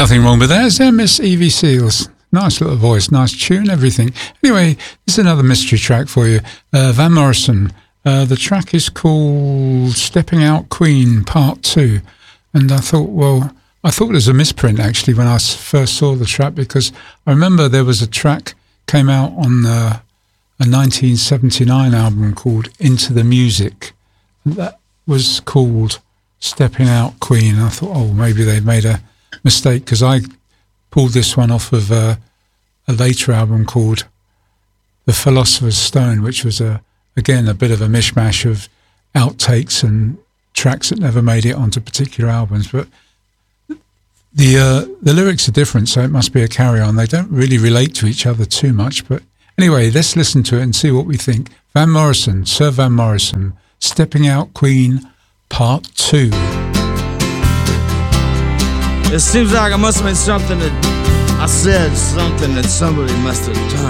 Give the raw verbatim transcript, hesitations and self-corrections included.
Nothing wrong with that, is there, Miss Evie Seals? Nice little voice, nice tune, everything. Anyway, this is another mystery track for you. Uh, Van Morrison. Uh, the track is called Stepping Out Queen Part two. And I thought, well, I thought it was a misprint, actually, when I first saw the track, because I remember there was a track came out on uh, a nineteen seventy-nine album called Into the Music. And that was called Stepping Out Queen. And I thought, oh, maybe they made a mistake, because I pulled this one off of uh, a later album called The Philosopher's Stone, which was, a again, a bit of a mishmash of outtakes and tracks that never made it onto particular albums. But the uh, the lyrics are different, so it must be a carry-on. They don't really relate to each other too much. But anyway, let's listen to it and see what we think. Van Morrison, Sir Van Morrison, Stepping Out Queen, Part two. It seems like I must have been something that I said, something that somebody must have done.